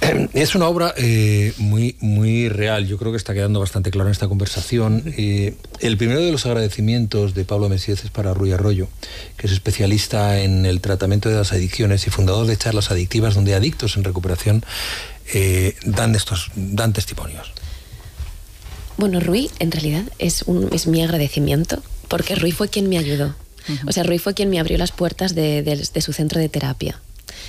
Es una obra muy, muy real. Yo creo que está quedando bastante claro en esta conversación. El primero de los agradecimientos de Pablo Messiez es para Ruy Arroyo, que es especialista en el tratamiento de las adicciones y fundador de Charlas Adictivas, donde adictos en recuperación dan testimonios. Bueno, Ruy en realidad es mi agradecimiento, porque Ruy fue quien me ayudó. O sea, Ruy fue quien me abrió las puertas de su centro de terapia.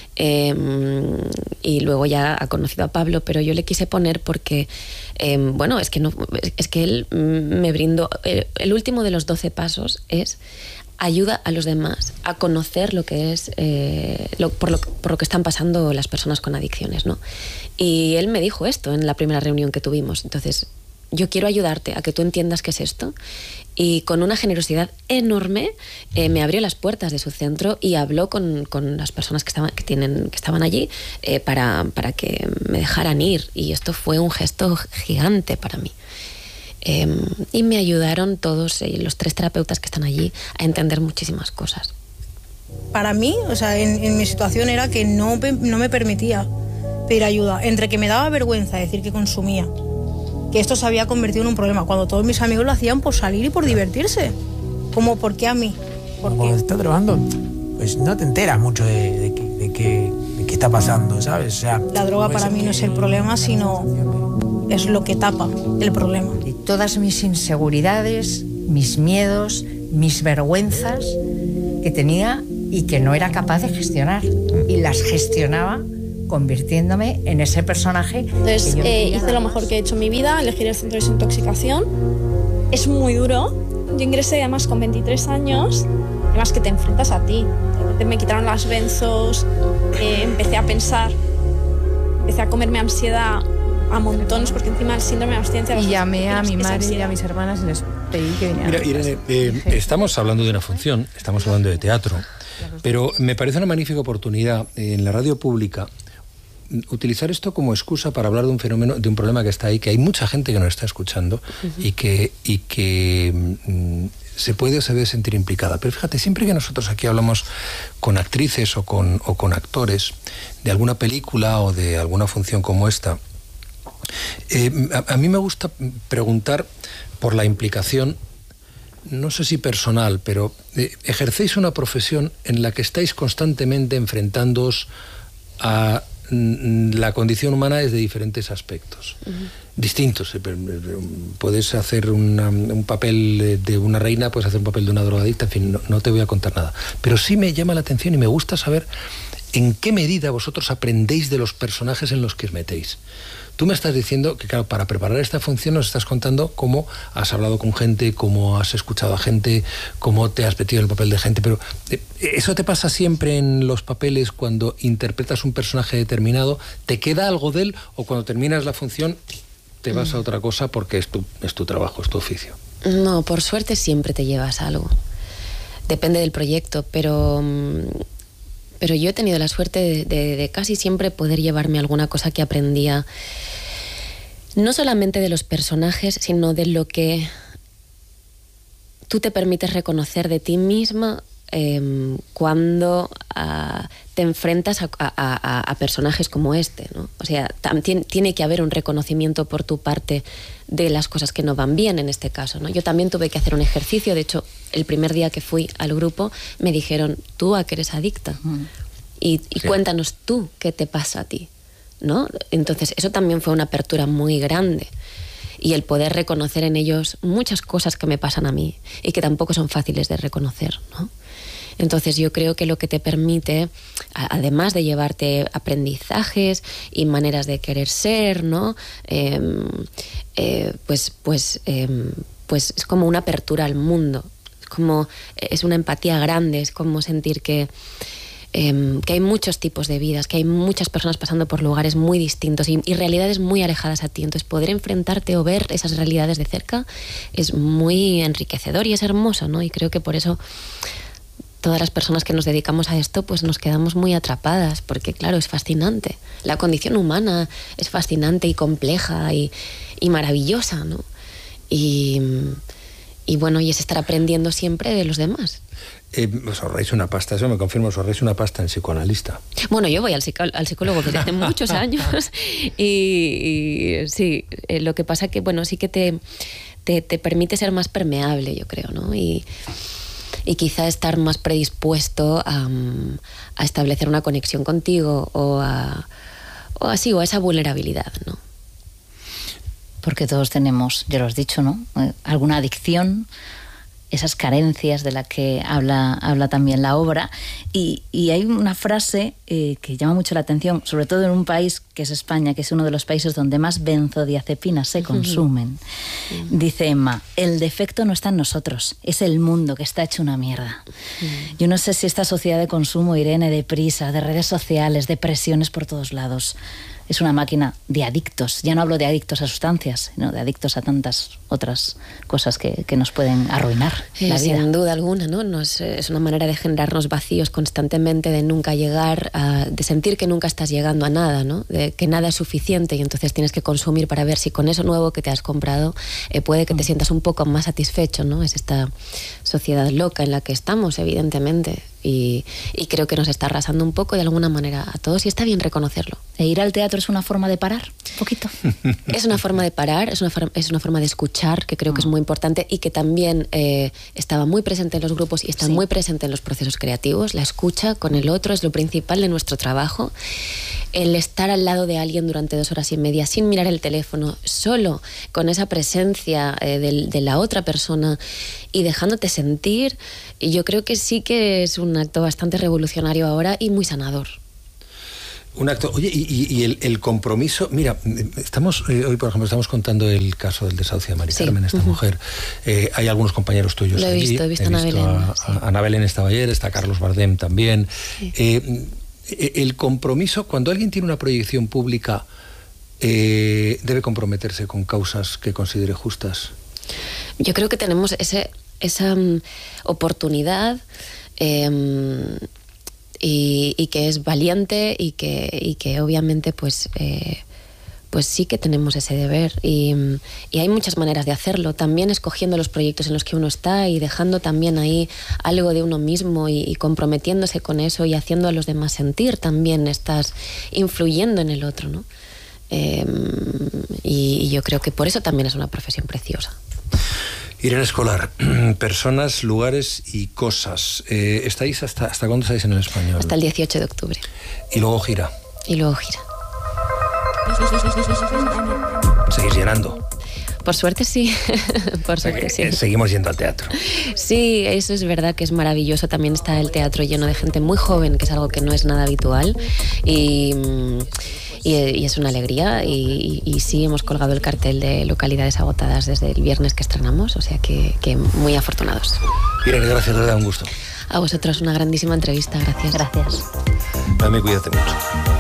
Y luego ya ha conocido a Pablo, pero yo le quise poner porque, bueno, es que él me brindó, el último de los 12 pasos es ayuda a los demás a conocer lo que es, por lo que están pasando las personas con adicciones, ¿no? Y él me dijo esto en la primera reunión que tuvimos. Entonces, yo quiero ayudarte a que tú entiendas qué es esto. Y con una generosidad enorme me abrió las puertas de su centro y habló con las personas que estaban allí para que me dejaran ir. Y esto fue un gesto gigante para mí. Y me ayudaron todos los 3 terapeutas que están allí a entender muchísimas cosas. Para mí, o sea, en mi situación era que no me permitía pedir ayuda. Entre que me daba vergüenza decir que consumía, que esto se había convertido en un problema, cuando todos mis amigos lo hacían por salir y por divertirse. Como, ¿por qué a mí? Cuando estás trabajando, pues no te enteras mucho de qué está pasando, ¿sabes? O sea, la droga para mí no es el problema, sino es lo que tapa el problema. Y todas mis inseguridades, mis miedos, mis vergüenzas que tenía y que no era capaz de gestionar. Y las gestionaba convirtiéndome en ese personaje. Entonces hice lo mejor que he hecho en mi vida, elegir el centro de desintoxicación. Es muy duro. Yo ingresé además con 23 años, además que te enfrentas a ti. Me quitaron las benzos, empecé a pensar, empecé a comerme ansiedad a montones, porque encima el síndrome de abstinencia... Y llamé a mi madre y a mis hermanas y les pedí que vinieran. Mira, Irene, estamos hablando de una función, estamos hablando de teatro, pero me parece una magnífica oportunidad en la radio pública utilizar esto como excusa para hablar de un fenómeno, de un problema que está ahí, que hay mucha gente que nos está escuchando y que se puede o se debe sentir implicada. Pero fíjate, siempre que nosotros aquí hablamos con actrices o con actores de alguna película o de alguna función como esta, a mí me gusta preguntar por la implicación, no sé si personal, pero ejercéis una profesión en la que estáis constantemente enfrentándoos a la condición humana desde diferentes aspectos distintos. Puedes hacer un papel de una reina, puedes hacer un papel de una drogadicta, en fin, no te voy a contar nada, pero sí me llama la atención y me gusta saber en qué medida vosotros aprendéis de los personajes en los que os metéis. Tú me estás diciendo que, claro, para preparar esta función nos estás contando cómo has hablado con gente, cómo has escuchado a gente, cómo te has metido en el papel de gente, pero ¿eso te pasa siempre en los papeles cuando interpretas un personaje determinado? ¿Te queda algo de él o cuando terminas la función te vas a otra cosa porque es tu trabajo, es tu oficio? No, por suerte siempre te llevas algo. Depende del proyecto, pero yo he tenido la suerte de casi siempre poder llevarme alguna cosa que aprendía, no solamente de los personajes, sino de lo que tú te permites reconocer de ti misma cuando te enfrentas a personajes como este, ¿no? O sea, tiene que haber un reconocimiento por tu parte de las cosas que no van bien en este caso, ¿no? Yo también tuve que hacer un ejercicio. De hecho, el primer día que fui al grupo me dijeron, ¿tú a qué eres adicta? Y sí. Cuéntanos tú qué te pasa a ti, ¿no? Entonces eso también fue una apertura muy grande, y el poder reconocer en ellos muchas cosas que me pasan a mí y que tampoco son fáciles de reconocer, ¿no? Entonces yo creo que lo que te permite, además de llevarte aprendizajes y maneras de querer ser, ¿no? Pues es como una apertura al mundo, es una empatía grande, es como sentir que hay muchos tipos de vidas, que hay muchas personas pasando por lugares muy distintos y realidades muy alejadas a ti. Entonces poder enfrentarte o ver esas realidades de cerca es muy enriquecedor y es hermoso, ¿no? Y creo que por eso todas las personas que nos dedicamos a esto pues nos quedamos muy atrapadas, porque claro, es fascinante. La condición humana es fascinante y compleja y maravillosa, ¿no? Y bueno, y es estar aprendiendo siempre de los demás. Os ahorráis una pasta, eso me confirma, os ahorráis una pasta en psicoanalista. Bueno, yo voy al psicólogo desde hace muchos años y sí, lo que pasa que, bueno, sí que te permite ser más permeable, yo creo, ¿no? Y quizá estar más predispuesto a establecer una conexión contigo o a esa vulnerabilidad, ¿no? Porque todos tenemos, ya lo has dicho, ¿no? Alguna adicción, esas carencias de las que habla también la obra. Y hay una frase que llama mucho la atención, sobre todo en un país que es España, que es uno de los países donde más benzodiazepinas se consumen. Dice Emma, el defecto no está en nosotros, es el mundo que está hecho una mierda. Yo no sé si esta sociedad de consumo, Irene, de prisa, de redes sociales, de presiones por todos lados, es una máquina de adictos. Ya no hablo de adictos a sustancias, sino de adictos a tantas otras cosas que nos pueden arruinar la vida. Sin duda alguna, ¿no? Es una manera de generarnos vacíos constantemente, de nunca llegar, de sentir que nunca estás llegando a nada, ¿no? De que nada es suficiente y entonces tienes que consumir para ver si con eso nuevo que te has comprado puede que te sientas un poco más satisfecho, ¿no? Es esta sociedad loca en la que estamos, evidentemente. Y creo que nos está arrasando un poco de alguna manera a todos y está bien reconocerlo. ¿E ir al teatro es una forma de parar? Un poquito. Es una forma de parar, es una forma de escuchar, que creo que es muy importante y que también estaba muy presente en los grupos y está muy presente en los procesos creativos. La escucha con el otro es lo principal de nuestro trabajo. El estar al lado de alguien durante 2 horas y media sin mirar el teléfono, solo con esa presencia de la otra persona y dejándote sentir, y yo creo que sí que es un acto bastante revolucionario ahora y muy sanador. Un acto, oye, y el compromiso, mira, hoy por ejemplo estamos contando el caso del desahucio de Mari Carmen, esta mujer. Hay algunos compañeros tuyos allí. He visto a Ana Belén. Ana Belén estaba ayer, está Carlos Bardem también. Sí. El compromiso, cuando alguien tiene una proyección pública, debe comprometerse con causas que considere justas. Yo creo que tenemos esa oportunidad y que es valiente y que obviamente pues sí que tenemos ese deber y hay muchas maneras de hacerlo, también escogiendo los proyectos en los que uno está y dejando también ahí algo de uno mismo y comprometiéndose con eso y haciendo a los demás sentir también, estás influyendo en el otro, ¿no? Y yo creo que por eso también es una profesión preciosa. Irene Escolar, personas, lugares y cosas. ¿Estáis hasta cuándo estáis en el Español? Hasta el 18 de octubre. ¿Y luego gira? Y luego gira. ¿Seguís llenando? Por suerte sí. Por suerte sí. Seguimos yendo al teatro. Sí, eso es verdad que es maravilloso. También está el teatro lleno de gente muy joven, que es algo que no es nada habitual. Y es una alegría y sí, hemos colgado el cartel de localidades agotadas desde el viernes que estrenamos, o sea que muy afortunados. Irene, gracias, de verdad, un gusto. A vosotros una grandísima entrevista, gracias. Gracias. A mí, cuídate mucho.